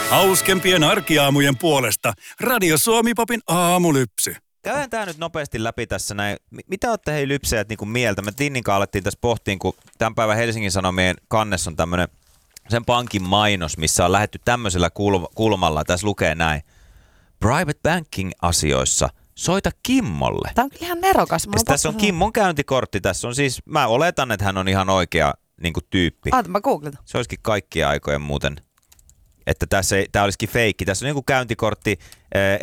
Hauskempien arkiaamujen puolesta Radio Suomi-popin aamulypsy. Käydään tää nyt nopeasti läpi tässä näin. Mitä olette hei lypsäjät niinku mieltä? Me Tinnin kanssa alettiin tässä pohtiin, kun tämän päivän Helsingin Sanomien kannessa on tämmönen sen pankin mainos, missä on lähdetty tämmöisellä kulmalla. Tässä lukee näin. Private banking asioissa soita Kimmolle. Tämä on kyllä ihan nerokas. Tässä on Kimmon käyntikortti. Tässä on siis, mä oletan, että hän on ihan oikea niinku tyyppi. Mä googletan. Se olisikin kaikkien aikojen muuten. Että tää olisikin feikki. Tässä on niinku käyntikortti